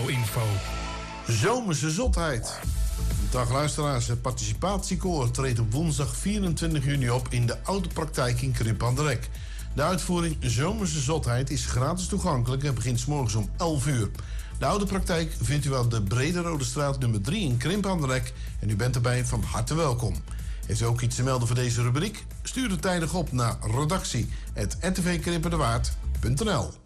Info. Zomerse zotheid. Dag luisteraars, het participatiekoor treedt op woensdag 24 juni op in de oude praktijk in Krimp aan de Rek. De uitvoering Zomerse zotheid is gratis toegankelijk en begint 's morgens om 11 uur. De oude praktijk vindt u aan de Brede Rode Straat nummer 3 in Krimp aan de Rek en u bent erbij van harte welkom. Heeft u ook iets te melden voor deze rubriek? Stuur het tijdig op naar redactie@rtvkrimpendewaard.nl.